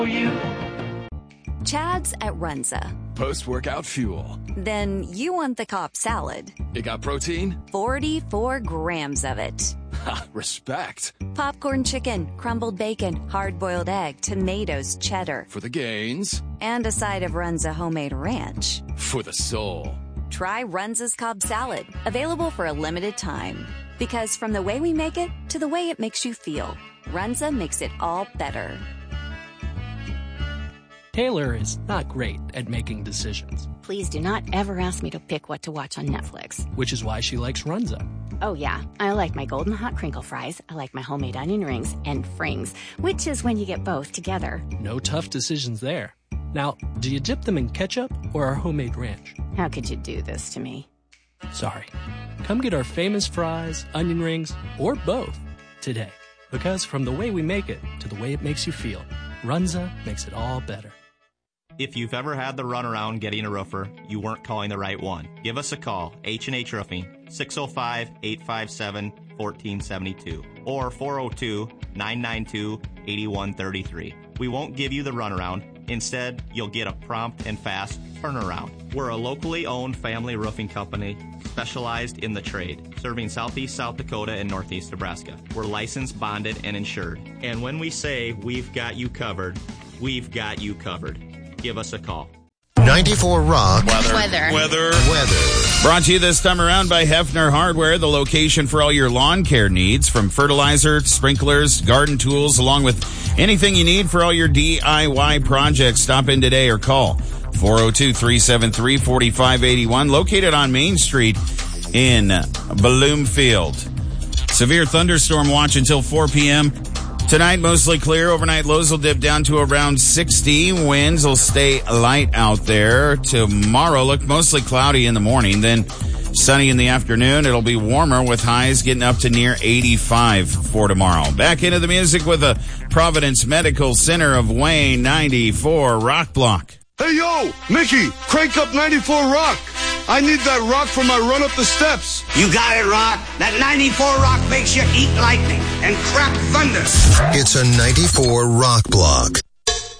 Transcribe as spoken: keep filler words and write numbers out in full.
Chad's at Runza. Post-workout fuel. Then you want the Cobb salad. It got protein? forty-four grams of it. Ha, respect. Popcorn chicken, crumbled bacon, hard-boiled egg, tomatoes, cheddar. For the gains. And a side of Runza homemade ranch. For the soul. Try Runza's Cobb salad. Available for a limited time. Because from the way we make it to the way it makes you feel, Runza makes it all better. Taylor is not great at making decisions. Please do not ever ask me to pick what to watch on Netflix. Which is why she likes Runza. Oh, yeah. I like my golden hot crinkle fries. I like my homemade onion rings and frings, which is when you get both together. No tough decisions there. Now, do you dip them in ketchup or our homemade ranch? How could you do this to me? Sorry. Come get our famous fries, onion rings, or both today. Because from the way we make it to the way it makes you feel, Runza makes it all better. If you've ever had the runaround getting a roofer, you weren't calling the right one. Give us a call, H and H Roofing, six oh five, eight five seven, one four seven two or four oh two, nine nine two, eight one three three. We won't give you the runaround. Instead, you'll get a prompt and fast turnaround. We're a locally owned family roofing company specialized in the trade, serving southeast South Dakota and northeast Nebraska. We're licensed, bonded, and insured. And when we say we've got you covered, we've got you covered. Give us a call. ninety-four Rock. Weather. Weather. Weather. Weather. Brought to you this time around by Hefner Hardware, the location for all your lawn care needs, from fertilizer, sprinklers, garden tools, along with anything you need for all your D I Y projects. Stop in today or call four oh two, three seven three, four five eight one, located on Main Street in Bloomfield. Severe thunderstorm watch until four p.m. Tonight, mostly clear. Overnight lows will dip down to around sixty. Winds will stay light out there. Tomorrow, look mostly cloudy in the morning, then sunny in the afternoon. It'll be warmer with highs getting up to near eighty-five for tomorrow. Back into the music with the Providence Medical Center of Wayne ninety-four Rock Block. Hey, yo, Mickey, crank up ninety-four Rock. I need that rock for my run up the steps. You got it, Rock. That ninety-four Rock makes you eat lightning and crap thunder. It's a ninety-four Rock Block.